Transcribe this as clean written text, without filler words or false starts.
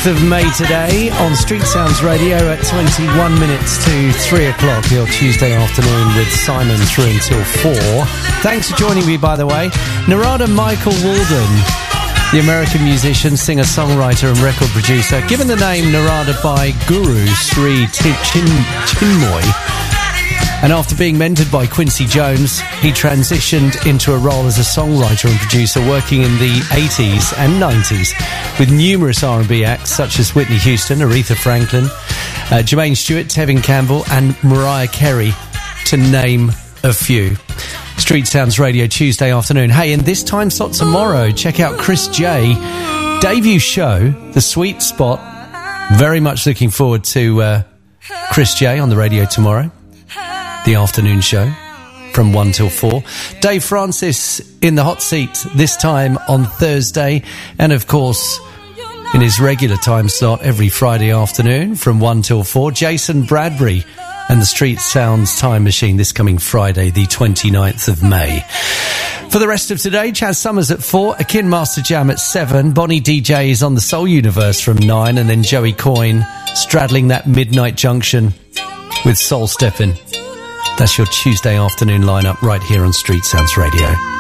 of May today on Street Sounds Radio at 21 minutes to 3 o'clock, your Tuesday afternoon with Simon through until 4. Thanks for joining me, by the way. Narada Michael Walden, the American musician, singer, songwriter and record producer, given the name Narada by Guru Sri Chinmoy. And after being mentored by Quincy Jones, he transitioned into a role as a songwriter and producer, working in the 80s and 90s with numerous R&B acts such as Whitney Houston, Aretha Franklin, Jermaine Stewart, Tevin Campbell and Mariah Carey, to name a few. Street Sounds Radio Tuesday afternoon. Hey, in this time slot tomorrow, check out Chris J. Debut show, The Sweet Spot. Very much looking forward to Chris J on the radio tomorrow. The afternoon show from 1 till 4. Dave Francis in the hot seat this time on Thursday, and of course in his regular time slot every Friday afternoon from 1 till 4, Jason Bradbury and the Street Sounds Time Machine this coming Friday, the 29th of May. For the rest of today, Chaz Summers at 4, Akin Master Jam at 7, Bonnie DJs on the Soul Universe from 9, and then Joey Coyne straddling that midnight junction with Soul Steppin'. That's your Tuesday afternoon lineup right here on Street Sounds Radio.